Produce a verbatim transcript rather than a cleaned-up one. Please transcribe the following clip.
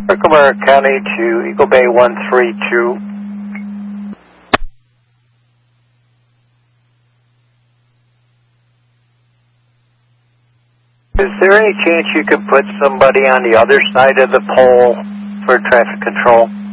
Herkimer County to Eagle Bay one three two. Is there any chance you could put somebody on the other side of the pole for traffic control?